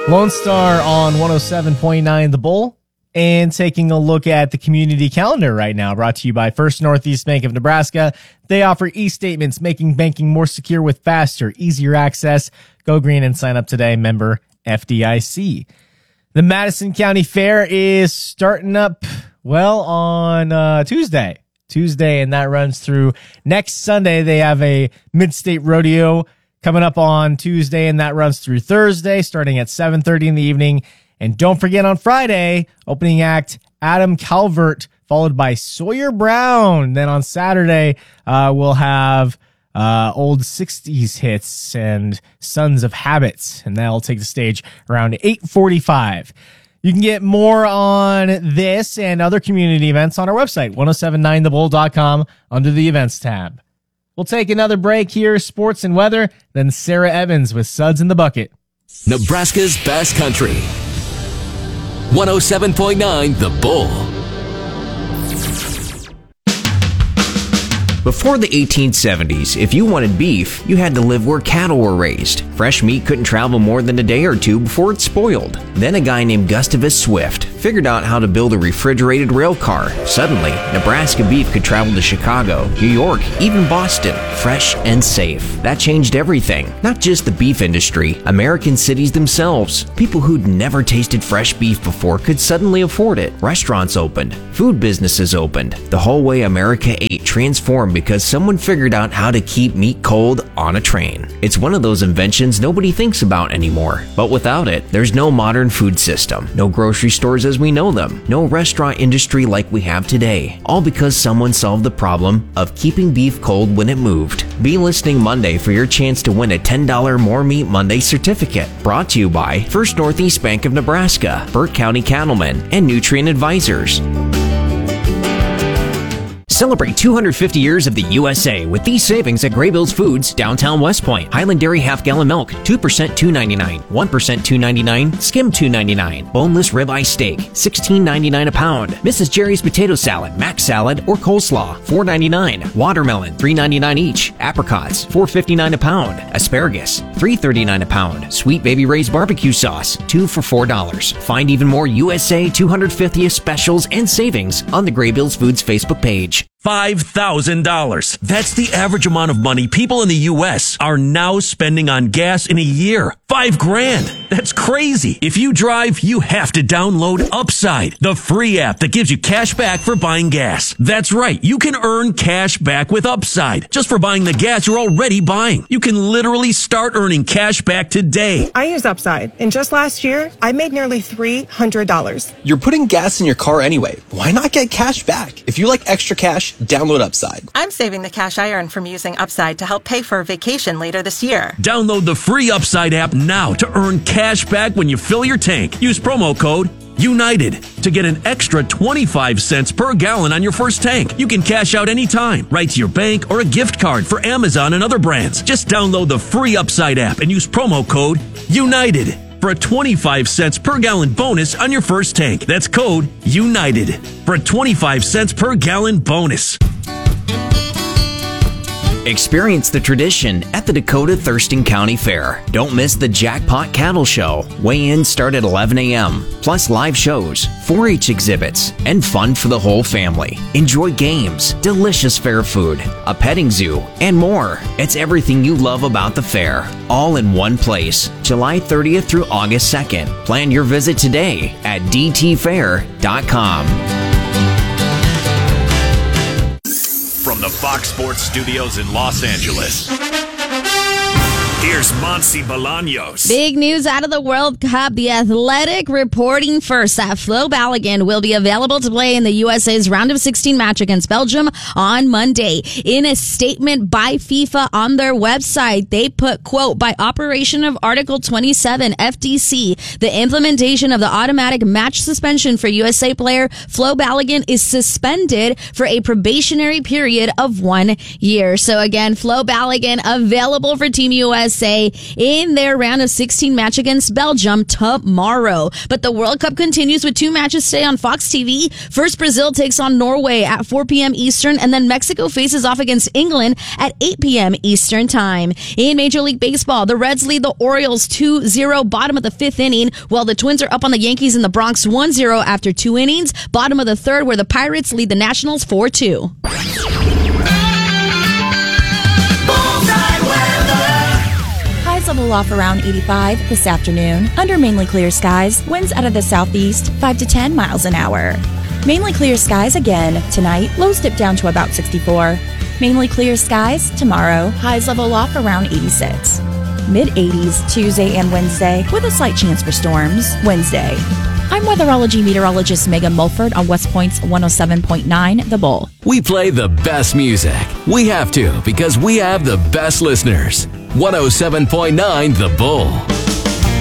Lone Star on 107.9 The Bull. And taking a look at the community calendar right now, brought to you by First Northeast Bank of Nebraska. They offer e-statements, making banking more secure with faster, easier access. Go green and sign up today. Member FDIC. The Madison County Fair is starting up, on Tuesday, and that runs through next Sunday. They have a mid-state rodeo coming up on Tuesday, and that runs through Thursday, starting at 7:30 in the evening. And don't forget on Friday, opening act Adam Calvert, followed by Sawyer Brown. Then on Saturday, we'll have old 60s hits and Sons of Habits, and that'll take the stage around 8:45. You can get more on this and other community events on our website, 1079thebull.com, under the events tab. We'll take another break here, sports and weather, then Sarah Evans with Suds in the Bucket. Nebraska's best country. 107.9 The Bull. Before the 1870s, if you wanted beef, you had to live where cattle were raised. Fresh meat couldn't travel more than a day or two before it spoiled. Then a guy named Gustavus Swift figured out how to build a refrigerated rail car. Suddenly, Nebraska beef could travel to Chicago, New York, even Boston, fresh and safe. That changed everything. Not just the beef industry, American cities themselves. People who'd never tasted fresh beef before could suddenly afford it. Restaurants opened. Food businesses opened. The whole way America ate transformed because someone figured out how to keep meat cold on a train. It's one of those inventions nobody thinks about anymore. But without it, there's no modern food system, no grocery stores as we know them, no restaurant industry like we have today. All because someone solved the problem of keeping beef cold when it moved. Be listening Monday for your chance to win a $10 More Meat Monday certificate. Brought to you by First Northeast Bank of Nebraska, Burt County Cattlemen, and Nutrient Advisors. Celebrate 250 years of the USA with these savings at Graybills Foods, downtown West Point. Highland Dairy half-gallon milk, 2% $2.99, 1% $2.99, skim $2.99. Boneless ribeye steak, $16.99 a pound. Mrs. Jerry's potato salad, mac salad, or coleslaw, $4.99. Watermelon, $3.99 each. Apricots, $4.59 a pound. Asparagus, $3.39 a pound. Sweet Baby Ray's barbecue sauce, 2 for $4. Find even more USA 250th specials and savings on the Graybills Foods Facebook page. $5,000. That's the average amount of money people in the U.S. are now spending on gas in a year. $5,000. That's crazy. If you drive, you have to download Upside, the free app that gives you cash back for buying gas. That's right. You can earn cash back with Upside just for buying the gas you're already buying. You can literally start earning cash back today. I use Upside, and just last year, I made nearly $300. You're putting gas in your car anyway. Why not get cash back? If you like extra cash, download Upside. I'm saving the cash I earn from using Upside to help pay for a vacation later this year. Download the free Upside app now to earn cash back when you fill your tank. Use promo code UNITED to get an extra 25 cents per gallon on your first tank. You can cash out anytime, right to your bank or a gift card for Amazon and other brands. Just download the free Upside app and use promo code UNITED for a 25 cents per gallon bonus on your first tank. That's code UNITED for a 25 cents per gallon bonus. Experience the tradition at the Dakota Thurston County Fair. Don't miss the Jackpot Cattle Show. Weigh-ins start at 11 a.m., plus live shows, 4-H exhibits, and fun for the whole family. Enjoy games, delicious fair food, a petting zoo, and more. It's everything you love about the fair, all in one place. July 30th through August 2nd. Plan your visit today at dtfair.com. From the Fox Sports Studios in Los Angeles, here's Monse Bolaños. Big news out of the World Cup. The Athletic reporting first that Flo Balogun will be available to play in the USA's round of 16 match against Belgium on Monday. In a statement by FIFA on their website, they put, quote, by operation of Article 27 FDC, the implementation of the automatic match suspension for USA player Flo Balogun is suspended for a probationary period of 1 year. So again, Flo Balogun available for Team USA USA in their round of 16 match against Belgium tomorrow. But the World Cup continues with 2 matches today on Fox TV. First, Brazil takes on Norway at 4 p.m. Eastern, and then Mexico faces off against England at 8 p.m. Eastern time. In Major League Baseball, the Reds lead the Orioles 2-0, bottom of the 5th inning, while the Twins are up on the Yankees in the Bronx 1-0 after 2 innings, bottom of the 3rd, where the Pirates lead the Nationals 4-2. Highs level off around 85 this afternoon. Under mainly clear skies, winds out of the southeast 5 to 10 miles an hour. Mainly clear skies again tonight, lows dip down to about 64. Mainly clear skies tomorrow, highs level off around 86. Mid-80s Tuesday and Wednesday with a slight chance for storms Wednesday. I'm weatherology meteorologist Megan Mulford on West Point's 107.9 The Bull. We play the best music. We have to because we have the best listeners. 107.9 The Bull.